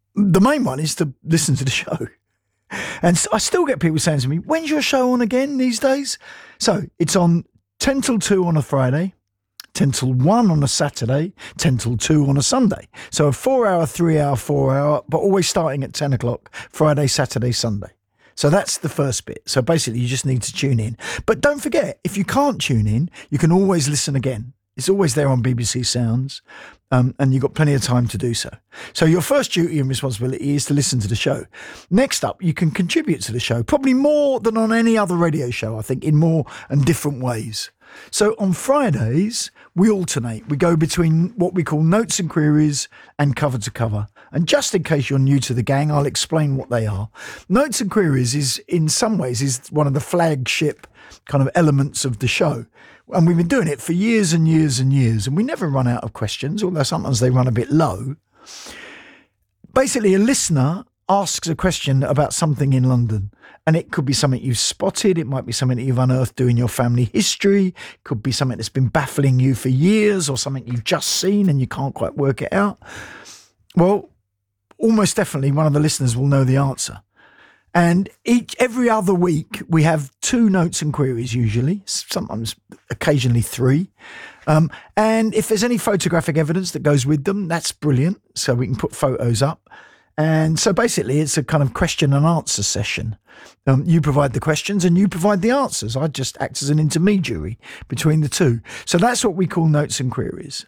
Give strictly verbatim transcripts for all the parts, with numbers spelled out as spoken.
the main one is to listen to the show. And I still get people saying to me, when's your show on again these days? So it's on ten till two on a Friday, ten till one on a Saturday, ten till two on a Sunday. So a four hour, three hour, four hour, but always starting at ten o'clock, Friday, Saturday, Sunday. So that's the first bit. So basically you just need to tune in. But don't forget, if you can't tune in, you can always listen again. It's always there on B B C Sounds, um, and you've got plenty of time to do so. So your first duty and responsibility is to listen to the show. Next up, you can contribute to the show, probably more than on any other radio show, I think, in more and different ways. So on Fridays, we alternate. We go between what we call notes and queries and cover to cover. And just in case you're new to the gang, I'll explain what they are. Notes and queries is, in some ways, is one of the flagship kind of elements of the show. And we've been doing it for years and years and years, and we never run out of questions, although sometimes they run a bit low. Basically, a listener asks a question about something in London, and it could be something you've spotted, it might be something that you've unearthed doing your family history, it could be something that's been baffling you for years, or something you've just seen and you can't quite work it out. Well, almost definitely one of the listeners will know the answer. And each every other week, we have two notes and queries usually, sometimes occasionally three. Um, and if there's any photographic evidence that goes with them, that's brilliant. So we can put photos up. And so basically, it's a kind of question and answer session. Um, you provide the questions and you provide the answers. I just act as an intermediary between the two. So that's what we call notes and queries.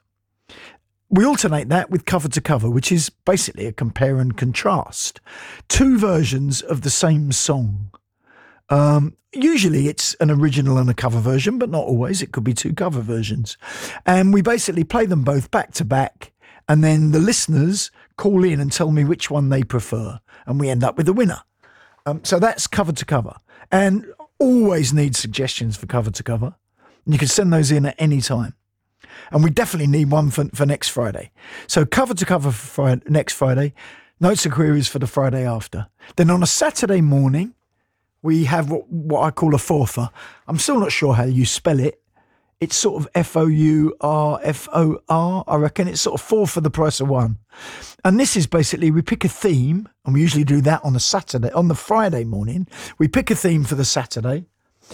We alternate that with cover to cover, which is basically a compare and contrast. Two versions of the same song. Um, usually it's an original and a cover version, but not always. It could be two cover versions. And we basically play them both back to back. And then the listeners call in and tell me which one they prefer. And we end up with a winner. Um, so that's cover to cover. And always need suggestions for cover to cover. And you can send those in at any time. And we definitely need one for, for next Friday. So cover to cover for Friday, next Friday, notes and queries for the Friday after. Then on a Saturday morning, we have what, what I call a fourfer. I'm still not sure how you spell it. It's sort of F O U R F O R, I reckon. It's sort of four for the price of one. And this is basically, we pick a theme, and we usually do that on a Saturday. On the Friday morning, we pick a theme for the Saturday.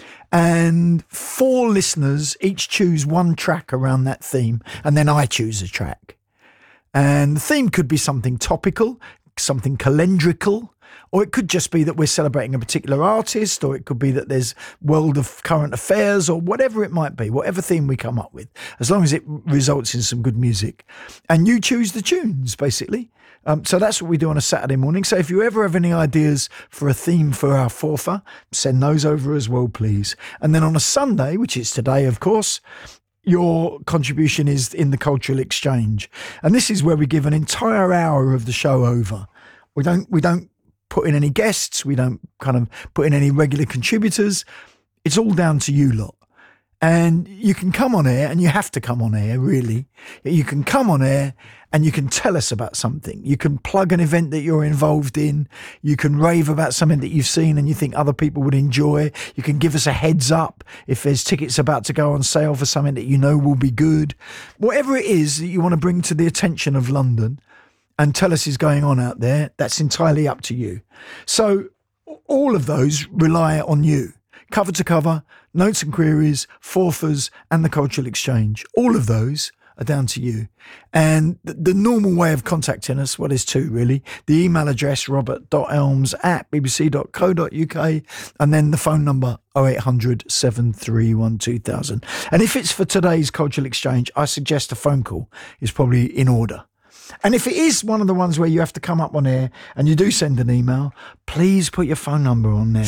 And four listeners each choose one track around that theme, and then I choose a track. And the theme could be something topical, something calendrical, or it could just be that we're celebrating a particular artist, or it could be that there's world of current affairs, or whatever it might be, whatever theme we come up with, as long as it results in some good music. And you choose the tunes, basically. Um, so that's what we do on a Saturday morning. So if you ever have any ideas for a theme for our fourfer, send those over as well, please. And then on a Sunday, which is today, of course, your contribution is in the cultural exchange. And this is where we give an entire hour of the show over. We don't, we don't put in any guests. We don't kind of put in any regular contributors. It's all down to you lot. And you can come on air, and you have to come on air, really. You can come on air and you can tell us about something. You can plug an event that you're involved in. You can rave about something that you've seen and you think other people would enjoy. You can give us a heads up if there's tickets about to go on sale for something that you know will be good. Whatever it is that you want to bring to the attention of London and tell us is going on out there, that's entirely up to you. So all of those rely on you. Cover to cover, notes and queries, fourfers, and the cultural exchange. All of those are down to you. And the, the normal way of contacting us, well, there's two really. The email address, robert dot elms at b b c dot co dot u k, and then the phone number, oh eight hundred, seven three one, two thousand. And if it's for today's cultural exchange, I suggest a phone call is probably in order. And if it is one of the ones where you have to come up on air and you do send an email, please put your phone number on there.